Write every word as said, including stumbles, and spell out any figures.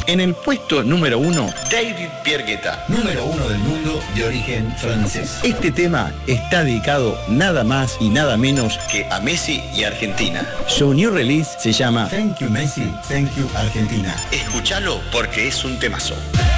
En el puesto número uno, David Pierre Guetta, número uno del mundo de origen francés. Este tema está dedicado nada más y nada menos que a Messi y Argentina. Su new release se llama Thank You Messi, Thank You Argentina. Escúchalo porque es un temazo.